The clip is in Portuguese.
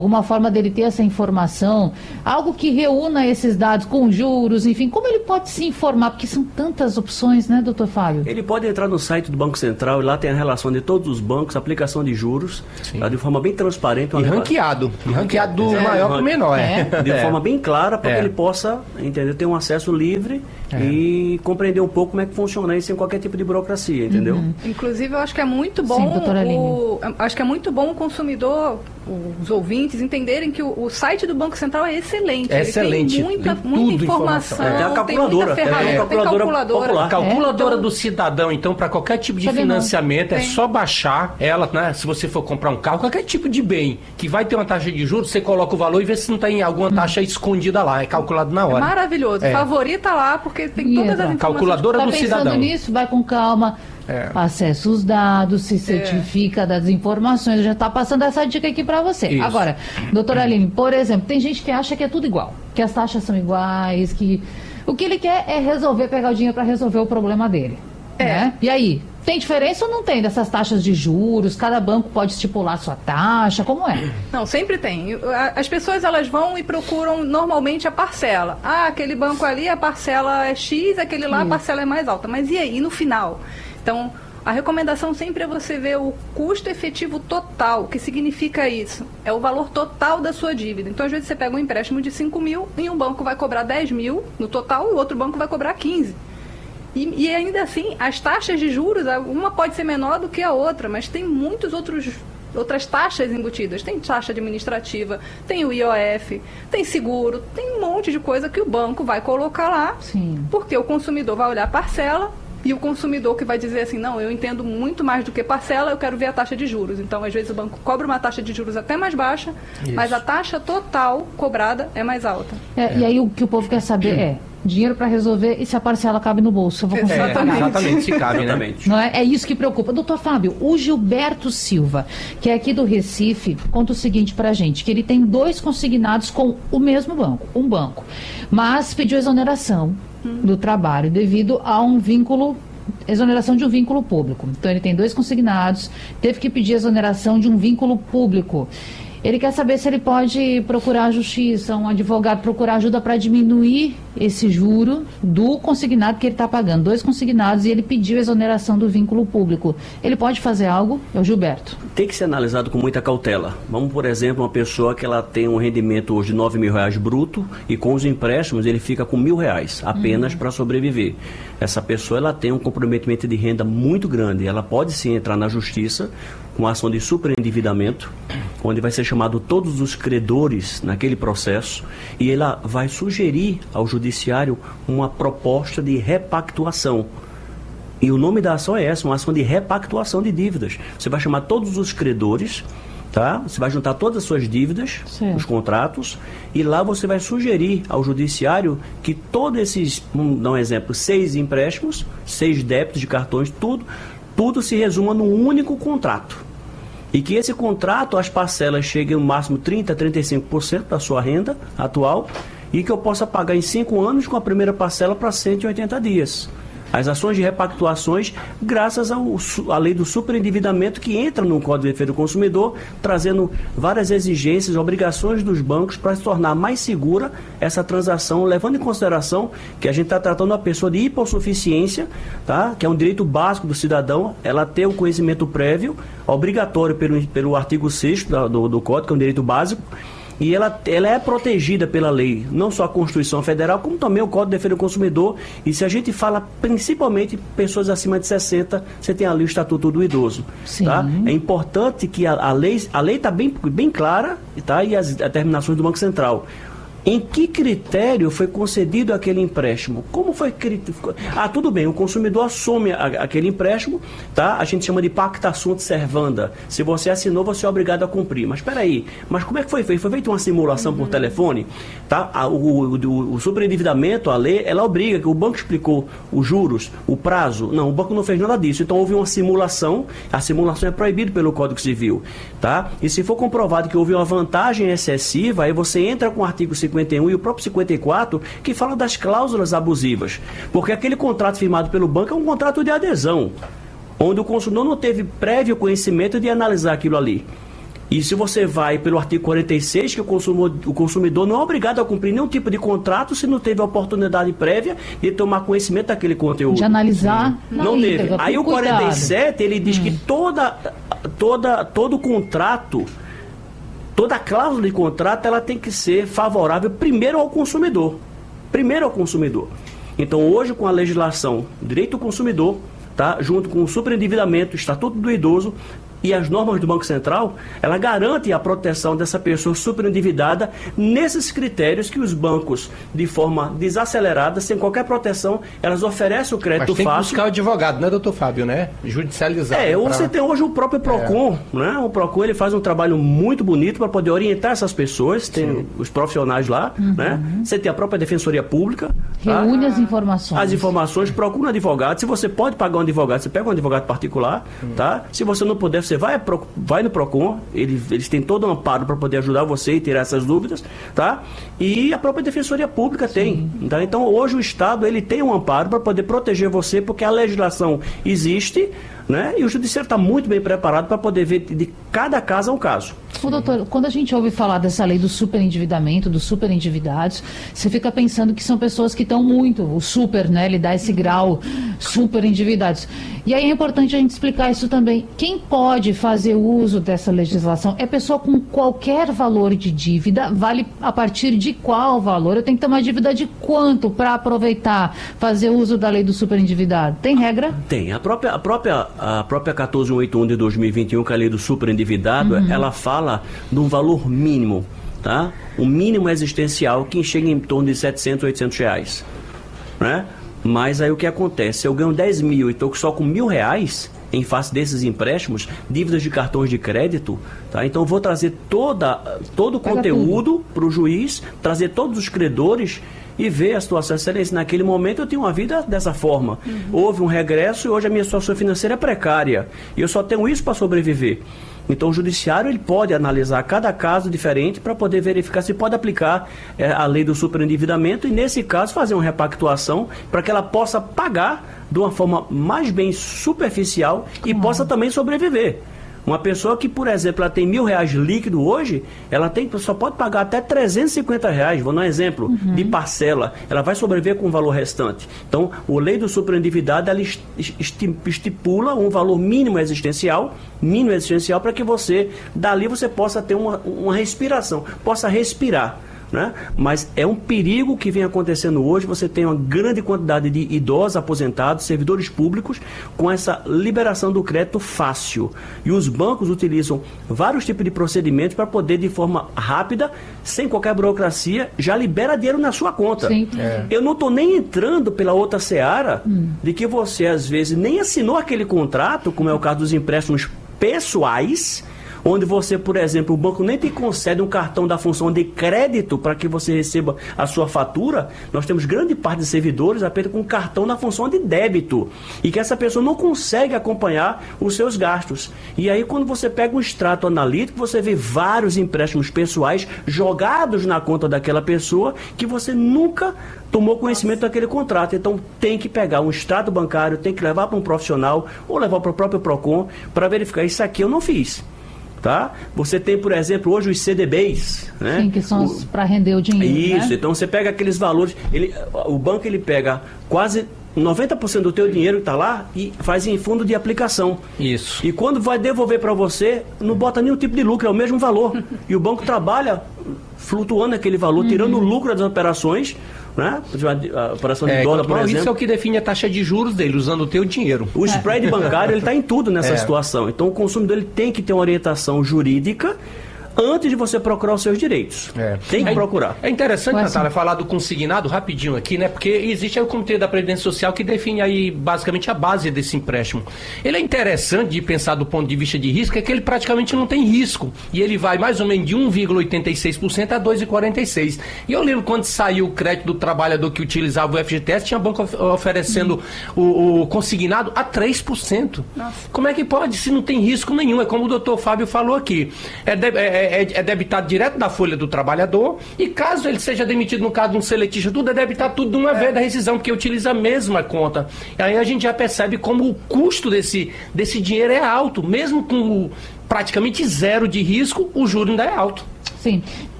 alguma forma dele ter essa informação, algo que reúna esses dados com juros, enfim, como ele pode se informar? Porque são tantas opções, né, doutor Fábio? Ele pode entrar no site do Banco Central e lá tem a relação de todos os bancos, aplicação de juros, tá, de forma bem transparente. E ranqueado do maior para o menor. De forma bem clara, para que ele possa, entendeu, ter um acesso livre e compreender um pouco como é que funciona isso sem qualquer tipo de burocracia, entendeu? Inclusive, eu acho que é muito bom, acho que é muito bom o consumidor, os ouvintes, entenderem que o site do Banco Central é excelente. Excelente. Ele tem muita informação. Tem a calculadora. Tem muita ferramenta, popular. Calculadora do cidadão, então, para qualquer tipo de financiamento, é só baixar ela, né? Se você for comprar um carro, qualquer tipo de bem que vai ter uma taxa de juros, você coloca o valor e vê se não tem alguma taxa escondida lá. É calculado na hora. É maravilhoso. Favorita lá, porque tem todas as informações. Calculadora do cidadão. Pensando nisso, vai com calma. Acessa os dados, se certifica das informações. Já está passando essa dica aqui para você. Isso. Agora, doutora Aline, por exemplo, tem gente que acha que é tudo igual, que as taxas são iguais, que o que ele quer é resolver, pegar o dinheiro para resolver o problema dele. Né? E aí, tem diferença ou não tem dessas taxas de juros? Cada banco pode estipular sua taxa, como é? Não, sempre tem. As pessoas, elas vão e procuram normalmente a parcela. Aquele banco ali, a parcela é X, aquele lá, a parcela é mais alta. Mas e aí, no final? Então, a recomendação sempre é você ver o custo efetivo total. O que significa isso? É o valor total da sua dívida. Então, às vezes, você pega um empréstimo de 5 mil e um banco vai cobrar 10 mil no total e o outro banco vai cobrar 15. E ainda assim, as taxas de juros, uma pode ser menor do que a outra, mas tem outras taxas embutidas. Tem taxa administrativa, tem o IOF, tem seguro, tem um monte de coisa que o banco vai colocar lá, porque o consumidor vai olhar a parcela. E o consumidor que vai dizer assim, não, eu entendo muito mais do que parcela, eu quero ver a taxa de juros. Então, às vezes, o banco cobra uma taxa de juros até mais baixa, mas a taxa total cobrada é mais alta. E aí, o que o povo quer saber é dinheiro para resolver e se a parcela cabe no bolso. Eu vou conseguir pagar. Exatamente, se cabe, né? Não é? É isso que preocupa. Doutor Fábio, o Gilberto Silva, que é aqui do Recife, conta o seguinte pra gente, que ele tem 2 consignados com o mesmo banco, um banco, mas pediu exoneração do trabalho devido a um vínculo, exoneração de um vínculo público. Então ele tem 2 consignados, teve que pedir exoneração de um vínculo público. Ele quer saber se ele pode procurar a justiça, um advogado, procurar ajuda para diminuir esse juro do consignado que ele está pagando. 2 consignados e ele pediu exoneração do vínculo público. Ele pode fazer algo? É o Gilberto. Tem que ser analisado com muita cautela. Vamos, por exemplo, uma pessoa que ela tem um rendimento hoje de R$9 mil bruto e com os empréstimos ele fica com R$1.000 apenas para sobreviver. Essa pessoa ela tem um comprometimento de renda muito grande. Ela pode sim entrar na justiça com ação de superendividamento, onde vai ser chamado todos os credores naquele processo e ela vai sugerir ao judiciário uma proposta de repactuação. E o nome da ação é essa, uma ação de repactuação de dívidas. Você vai chamar todos os credores, tá? Você vai juntar todas as suas dívidas, os contratos, e lá você vai sugerir ao judiciário que todos esses, vamos dar um exemplo, 6 empréstimos, 6 débitos de cartões, tudo se resuma num único contrato. E que esse contrato, as parcelas cheguem no máximo 30% a 35% da sua renda atual e que eu possa pagar em 5 anos com a primeira parcela para 180 dias. As ações de repactuações, graças à lei do superendividamento que entra no Código de Defesa do Consumidor, trazendo várias exigências, obrigações dos bancos para se tornar mais segura essa transação, levando em consideração que a gente está tratando uma pessoa de hipossuficiência, tá? Que é um direito básico do cidadão, ela ter o conhecimento prévio, obrigatório pelo artigo 6º do Código, que é um direito básico, e ela é protegida pela lei, não só a Constituição Federal, como também o Código de Defesa do Consumidor. E se a gente fala principalmente pessoas acima de 60, você tem ali o Estatuto do Idoso. Tá? É importante que a lei está bem clara, tá? E as determinações do Banco Central. Em que critério foi concedido aquele empréstimo? Como foi? Tudo bem, o consumidor assume aquele empréstimo, tá? A gente chama de pacta sunt servanda. Se você assinou, você é obrigado a cumprir. Mas espera aí, como é que foi feito? Foi feita uma simulação por telefone, tá? O superendividamento, a lei, ela obriga, que o banco explicou os juros, o prazo. Não, o banco não fez nada disso. Então houve uma simulação, a simulação é proibida pelo Código Civil, tá? E se for comprovado que houve uma vantagem excessiva, aí você entra com o artigo 51 e o próprio 54, que fala das cláusulas abusivas. Porque aquele contrato firmado pelo banco é um contrato de adesão, onde o consumidor não teve prévio conhecimento de analisar aquilo ali. E se você vai pelo artigo 46, que o consumidor não é obrigado a cumprir nenhum tipo de contrato se não teve a oportunidade prévia de tomar conhecimento daquele conteúdo. De analisar. Não teve. Aí o 47, ele diz que todo contrato, toda cláusula de contrato, ela tem que ser favorável primeiro ao consumidor. Primeiro ao consumidor. Então, hoje, com a legislação Direito do Consumidor, tá, junto com o superendividamento, o Estatuto do Idoso e as normas do Banco Central, ela garante a proteção dessa pessoa superendividada nesses critérios que os bancos, de forma desacelerada, sem qualquer proteção, elas oferecem o crédito fácil. Mas tem que buscar o advogado, né, doutor Fábio, né? Judicializar. Você tem hoje o próprio PROCON, né? O PROCON, ele faz um trabalho muito bonito para poder orientar essas pessoas, tem os profissionais lá, né? Você tem a própria Defensoria Pública. Reúne as informações. As informações, procura um advogado. Se você pode pagar um advogado, você pega um advogado particular, tá? Se você não puder, você vai no PROCON, eles têm todo um amparo para poder ajudar você e tirar essas dúvidas, tá? E a própria Defensoria Pública tem, tá? Então, hoje o Estado, ele tem um amparo para poder proteger você, porque a legislação existe, né? E o Judiciário está muito bem preparado para poder ver de cada caso a um caso. Ô, doutor, quando a gente ouve falar dessa lei do superendividamento, dos superendividados, você fica pensando que são pessoas que estão muito, o super, né? Ele dá esse grau, superendividados. E aí é importante a gente explicar isso também. Quem pode fazer uso dessa legislação é pessoa com qualquer valor de dívida, vale a partir de qual valor? Eu tenho que ter uma dívida de quanto para aproveitar, fazer uso da lei do superendividado? Tem regra? Tem. A própria 1481 de 2021, que é a lei do superendividado, ela fala de um valor mínimo, tá? Um mínimo existencial que chega em torno de 700, 800 reais, né? Mas aí o que acontece? Eu ganho 10 mil e estou só com R$1.000 em face desses empréstimos, dívidas de cartões de crédito, tá? Então eu vou trazer todo o conteúdo para o juiz, trazer todos os credores e ver a situação. Excelência, naquele momento eu tinha uma vida dessa forma. Houve um regresso e hoje a minha situação financeira é precária. E eu só tenho isso para sobreviver. Então o judiciário, ele pode analisar cada caso diferente para poder verificar se pode aplicar a lei do superendividamento e, nesse caso, fazer uma repactuação para que ela possa pagar de uma forma mais bem superficial e possa também sobreviver. Uma pessoa que, por exemplo, ela tem R$1.000 líquido hoje, ela só pode pagar até R$350, vou dar um exemplo, de parcela. Ela vai sobreviver com o valor restante. Então, a lei do superendividado, ela estipula um valor mínimo existencial para que você, dali você possa ter uma respiração, possa respirar. Né? Mas é um perigo que vem acontecendo hoje. Você tem uma grande quantidade de idosos aposentados, servidores públicos, com essa liberação do crédito fácil. E os bancos utilizam vários tipos de procedimentos para poder, de forma rápida, sem qualquer burocracia, já libera dinheiro na sua conta. Eu não estou nem entrando pela outra seara de que você, às vezes, nem assinou aquele contrato, como é o caso dos empréstimos pessoais, onde você, por exemplo, o banco nem te concede um cartão da função de crédito para que você receba a sua fatura. Nós temos grande parte de servidores apenas com cartão na função de débito e que essa pessoa não consegue acompanhar os seus gastos. E aí, quando você pega um extrato analítico, você vê vários empréstimos pessoais jogados na conta daquela pessoa que você nunca tomou conhecimento daquele contrato. Então, tem que pegar um extrato bancário, tem que levar para um profissional ou levar para o próprio PROCON para verificar: isso aqui eu não fiz. Tá? Você tem, por exemplo, hoje os CDBs, né? Sim, que são para render o dinheiro. Isso, né? Então você pega aqueles valores, o banco ele pega quase 90% do teu dinheiro que está lá e faz em fundo de aplicação. Isso. E quando vai devolver para você, não bota nenhum tipo de lucro, é o mesmo valor. E o banco trabalha flutuando aquele valor, tirando o lucro das operações, né? A operação de dólar, por exemplo. Isso é o que define a taxa de juros dele, usando o teu dinheiro. O spread bancário, ele está em tudo nessa situação. Então o consumidor, ele tem que ter uma orientação jurídica antes de você procurar os seus direitos. Tem que procurar. É interessante, Natália, falar do consignado rapidinho aqui, né? Porque existe aí o Comitê da Previdência Social que define aí basicamente a base desse empréstimo. Ele é interessante de pensar do ponto de vista de risco, é que ele praticamente não tem risco. E ele vai mais ou menos de 1,86% a 2,46%. E eu lembro quando saiu o crédito do trabalhador que utilizava o FGTS, tinha banco oferecendo o consignado a 3%. Nossa. Como é que pode, se não tem risco nenhum? É como o doutor Fábio falou aqui. é debitado direto da folha do trabalhador, e caso ele seja demitido, no caso de um seletista, tudo é debitado tudo de uma vez da rescisão, porque utiliza a mesma conta. E aí a gente já percebe como o custo desse dinheiro é alto, mesmo com praticamente zero de risco, o juro ainda é alto. Sim.